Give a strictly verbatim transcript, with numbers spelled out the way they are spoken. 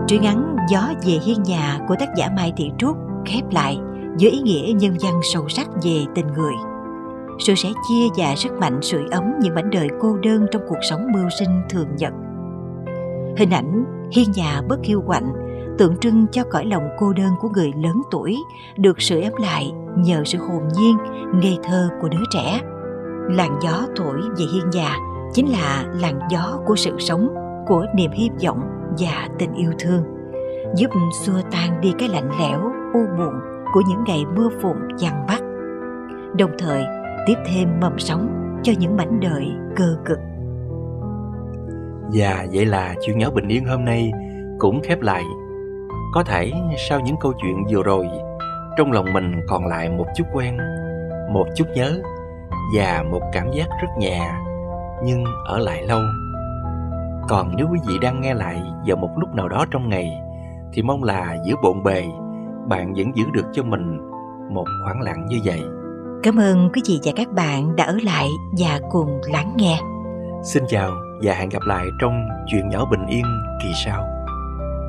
Truyện ngắn Gió về hiên nhà của tác giả Mai Thị Trúc khép lại với ý nghĩa nhân văn sâu sắc về tình người. Sự sẻ chia và sức mạnh sưởi ấm những mảnh đời cô đơn trong cuộc sống mưu sinh thường nhật. Hình ảnh hiên nhà bớt hiu quạnh tượng trưng cho cõi lòng cô đơn của người lớn tuổi được sưởi ấm lại nhờ sự hồn nhiên, ngây thơ của đứa trẻ. Làn gió thổi về hiên nhà chính là làn gió của sự sống, của niềm hy vọng và tình yêu thương, giúp xua tan đi cái lạnh lẽo, u buồn của những ngày mưa phùn giăng vắt, đồng thời tiếp thêm mầm sống cho những mảnh đời cơ cực. Và vậy là chuyện nhỏ bình yên hôm nay cũng khép lại. Có thể sau những câu chuyện vừa rồi, trong lòng mình còn lại một chút quen, một chút nhớ và một cảm giác rất nhẹ nhưng ở lại lâu. Còn nếu quý vị đang nghe lại vào một lúc nào đó trong ngày thì mong là giữa bộn bề bạn vẫn giữ được cho mình một khoảng lặng như vậy. Cảm ơn quý vị và các bạn đã ở lại và cùng lắng nghe. Xin chào và hẹn gặp lại trong chuyện nhỏ bình yên kỳ sau.